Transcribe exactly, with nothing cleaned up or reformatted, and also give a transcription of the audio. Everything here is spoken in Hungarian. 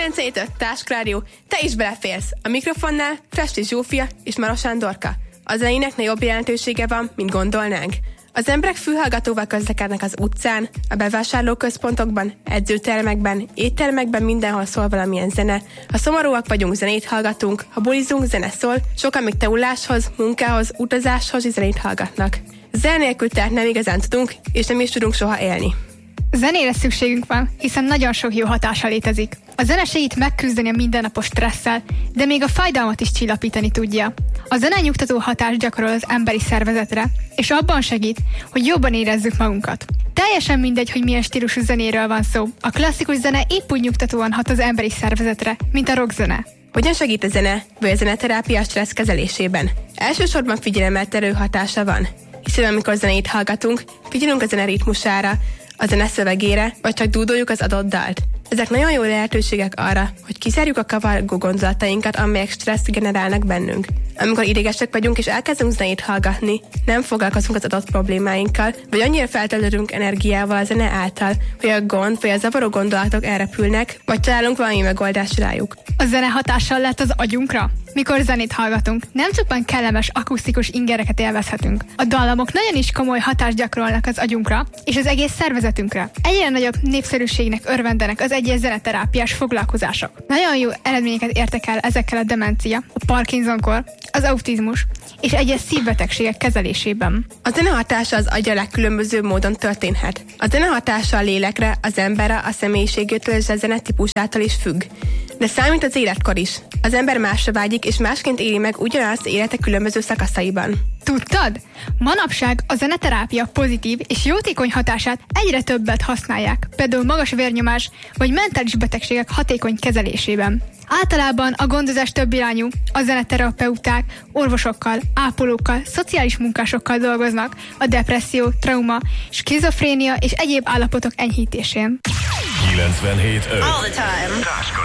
kilenc öt Táskrádió, te is beleférsz. A mikrofonnál Fresti Zsófia és Maros Sándorka. A zenének nagyobb jelentősége van, mint gondolnánk. Az emberek fülhallgatóval közlekednek az utcán, a bevásárlóközpontokban, edzőtermekben, éttermekben, mindenhol szól valamilyen zene. Ha szomorúak vagyunk, zenét hallgatunk, ha bulizunk, zene szól, sokan még teuláshoz, munkához, utazáshoz zenét hallgatnak. Zene nélkül tehát nem igazán tudunk, és nem is tudunk soha élni. Zenére szükségünk van, hiszen nagyon sok jó hatása létezik. A zene segít megküzdeni a mindennapos stresszel, de még a fájdalmat is csillapítani tudja. A zene nyugtató hatást gyakorol az emberi szervezetre, és abban segít, hogy jobban érezzük magunkat. Teljesen mindegy, hogy milyen stílusú zenéről van szó. A klasszikus zene épp úgy nyugtatóan hat az emberi szervezetre, mint a rockzene. Hogyan segít a zene, vagy a zeneterápia a stressz kezelésében? Elsősorban figyelemelterő hatása van, hiszen amikor zenét hallgatunk, figyelünk a zene ritmusára, a zene szövegére, vagy csak dúdoljuk az adott dalt. Ezek nagyon jó lehetőségek arra, hogy kizárjuk a kavargó gondolatainkat, amelyek stresszt generálnak bennünk. Amikor idegesek vagyunk és elkezdünk zenét hallgatni, nem foglalkozunk az adott problémáinkkal, vagy annyira feltöltődünk energiával a zene által, hogy a gond vagy a zavaró gondolatok elrepülnek, vagy találunk valami megoldást rájuk. A zene hatással lett az agyunkra? Mikor zenét hallgatunk, nem csupán kellemes akusztikus ingereket élvezhetünk. A dallamok nagyon is komoly hatást gyakorolnak az agyunkra és az egész szervezetünkre. Egyre nagyobb népszerűségnek örvendenek az egyes zeneterápiás foglalkozások. Nagyon jó eredményeket értek el ezekkel a demencia, a Parkinson-kor, az autizmus és egyes szívbetegségek kezelésében. A zene hatása az agy a legkülönbözőbb módon történhet. A zene hatása a lélekre, az emberre, a személyiségétől és a zenetípusától is függ. De számít az életkor is. Az ember másra vágyik és másként éli meg ugyanazt élete különböző szakaszaiban. Tudtad? Manapság a zeneterápia pozitív és jótékony hatását egyre többet használják, például magas vérnyomás vagy mentális betegségek hatékony kezelésében. Általában a gondozás több irányú, a zeneterapeuták orvosokkal, ápolókkal, szociális munkásokkal dolgoznak a depresszió, trauma, skizofrénia és egyéb állapotok enyhítésén. kilencvenhét öt